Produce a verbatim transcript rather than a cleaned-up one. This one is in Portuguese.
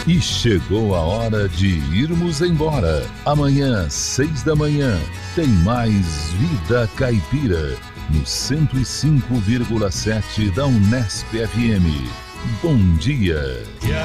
E chegou a hora de irmos embora. Amanhã, seis da manhã, tem mais Vida Caipira, no cento e cinco vírgula sete da Unesp F M. Bom dia.